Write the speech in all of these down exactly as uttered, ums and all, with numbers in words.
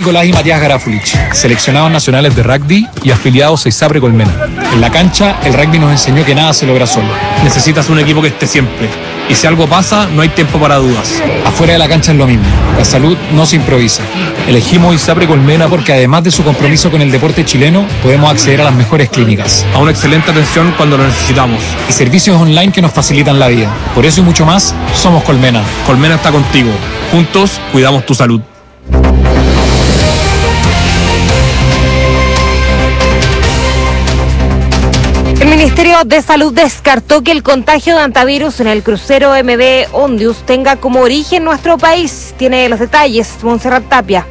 Nicolás y Matías Garafulich, seleccionados nacionales de rugby y afiliados a ISAPRE Colmena. En la cancha, el rugby nos enseñó que nada se logra solo. Necesitas un equipo que esté siempre. Y si algo pasa, no hay tiempo para dudas. Afuera de la cancha es lo mismo. La salud no se improvisa. Elegimos ISAPRE Colmena porque además de su compromiso con el deporte chileno, podemos acceder a las mejores clínicas, a una excelente atención cuando lo necesitamos, y servicios online que nos facilitan la vida. Por eso y mucho más, somos Colmena. Colmena está contigo. Juntos, cuidamos tu salud. El Ministerio de Salud descartó que el contagio de hantavirus en el crucero M V Ondius tenga como origen nuestro país. Tiene los detalles, Montserrat Tapia.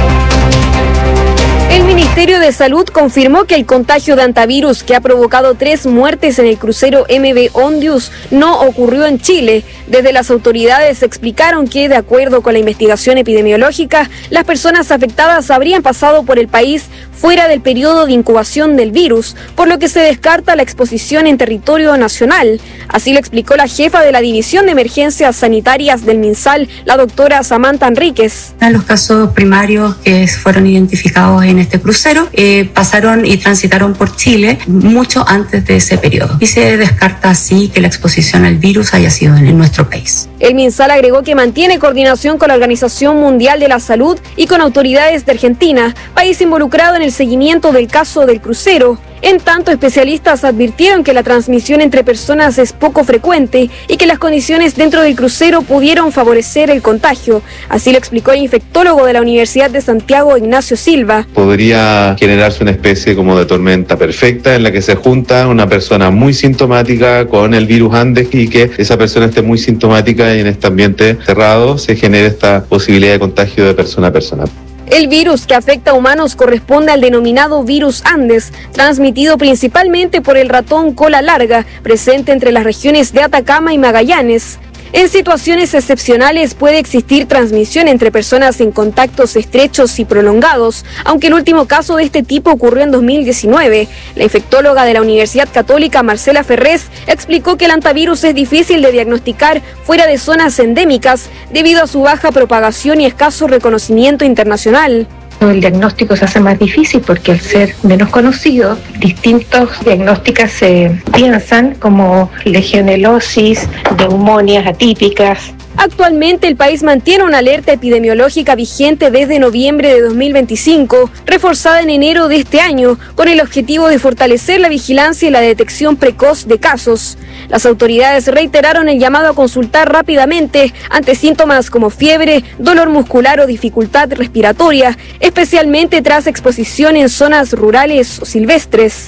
El Ministerio de Salud confirmó que el contagio de hantavirus que ha provocado tres muertes en el crucero M V Ondius no ocurrió en Chile. Desde las autoridades explicaron que, de acuerdo con la investigación epidemiológica, las personas afectadas habrían pasado por el país fuera del periodo de incubación del virus, por lo que se descarta la exposición en territorio nacional. Así lo explicó la jefa de la División de Emergencias Sanitarias del MinSal, la doctora Samantha Enríquez. Los casos primarios que fueron identificados en este crucero eh, pasaron y transitaron por Chile mucho antes de ese periodo. Y se descarta así que la exposición al virus haya sido en, en nuestro país. El MinSal agregó que mantiene coordinación con la Organización Mundial de la Salud y con autoridades de Argentina, país involucrado en el seguimiento del caso del crucero. En tanto, especialistas advirtieron que la transmisión entre personas es poco frecuente y que las condiciones dentro del crucero pudieron favorecer el contagio. Así lo explicó el infectólogo de la Universidad de Santiago, Ignacio Silva. Podría generarse una especie como de tormenta perfecta en la que se junta una persona muy sintomática con el virus Andes y que esa persona esté muy sintomática y en este ambiente cerrado se genere esta posibilidad de contagio de persona a persona. El virus que afecta a humanos corresponde al denominado virus Andes, transmitido principalmente por el ratón cola larga, presente entre las regiones de Atacama y Magallanes. En situaciones excepcionales puede existir transmisión entre personas en contactos estrechos y prolongados, aunque el último caso de este tipo ocurrió en dos mil diecinueve. La infectóloga de la Universidad Católica, Marcela Ferrés, explicó que el hantavirus es difícil de diagnosticar fuera de zonas endémicas debido a su baja propagación y escaso reconocimiento internacional. El diagnóstico se hace más difícil porque al ser menos conocido, distintos diagnósticos se piensan como legionelosis, neumonias atípicas. Actualmente el país mantiene una alerta epidemiológica vigente desde noviembre de dos mil veinticinco, reforzada en enero de este año, con el objetivo de fortalecer la vigilancia y la detección precoz de casos. Las autoridades reiteraron el llamado a consultar rápidamente ante síntomas como fiebre, dolor muscular o dificultad respiratoria, especialmente tras exposición en zonas rurales o silvestres.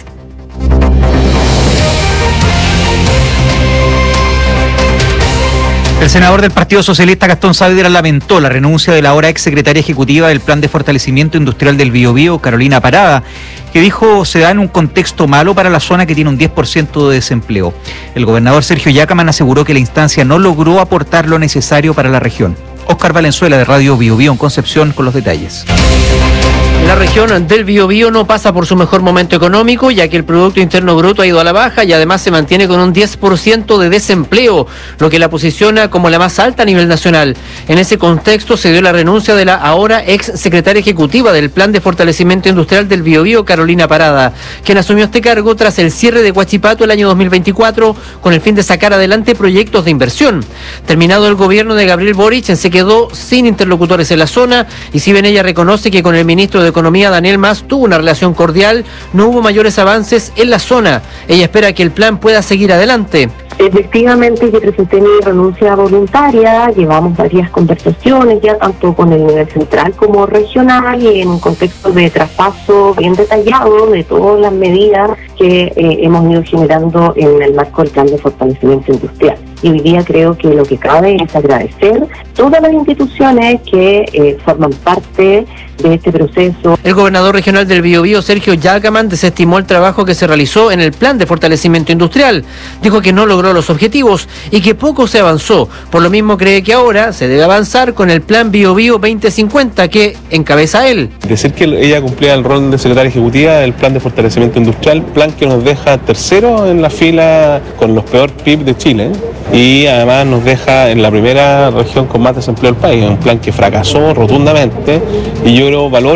El senador del Partido Socialista, Gastón Saavedra, lamentó la renuncia de la ahora exsecretaria ejecutiva del Plan de Fortalecimiento Industrial del Biobío, Carolina Parada, que dijo se da en un contexto malo para la zona que tiene un diez por ciento de desempleo. El gobernador Sergio Yacamán aseguró que la instancia no logró aportar lo necesario para la región. Óscar Valenzuela, de Radio Biobío en Concepción, con los detalles. La región del Biobío no pasa por su mejor momento económico, ya que el Producto Interno Bruto ha ido a la baja y además se mantiene con un diez por ciento de desempleo, lo que la posiciona como la más alta a nivel nacional. En ese contexto se dio la renuncia de la ahora ex secretaria ejecutiva del Plan de Fortalecimiento Industrial del Biobío, Carolina Parada, quien asumió este cargo tras el cierre de Huachipato el año dos mil veinticuatro con el fin de sacar adelante proyectos de inversión. Terminado el gobierno de Gabriel Boric, se quedó sin interlocutores en la zona y si bien ella reconoce que con el ministro de Economía, Daniel Mas, tuvo una relación cordial, no hubo mayores avances en la zona. Ella espera que el plan pueda seguir adelante. Efectivamente, yo presenté mi renuncia voluntaria, llevamos varias conversaciones ya tanto con el nivel central como regional y en un contexto de traspaso bien detallado de todas las medidas que eh, hemos ido generando en el marco del Plan de Fortalecimiento Industrial. Y hoy día creo que lo que cabe es agradecer todas las instituciones que eh, forman parte de este proceso. El gobernador regional del Biobío, Sergio Yacamán, desestimó el trabajo que se realizó en el Plan de Fortalecimiento Industrial. Dijo que no logró los objetivos y que poco se avanzó. Por lo mismo cree que ahora se debe avanzar con el Plan Biobío veinte cincuenta que encabeza él. Decir que ella cumplía el rol de secretaria ejecutiva del Plan de Fortalecimiento Industrial, plan que nos deja tercero en la fila con los peores P I B de Chile y además nos deja en la primera región con más desempleo del país, un plan que fracasó rotundamente y yo creo valor